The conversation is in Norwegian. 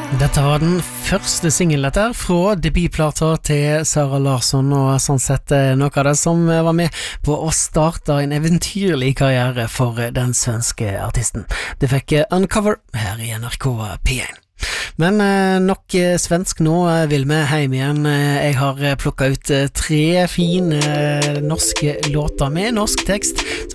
Dette var den første singelen fra debutplata til Sara Larsson, og sånn sett noe av det som var med på å starte en eventyrlig karriere for den svenske artisten. Det fikk Uncover her i NRK P1. Men nok svensk, nå vil vi hjem igjen. Jeg har plukket ut 3 fine norske låter med norsk tekst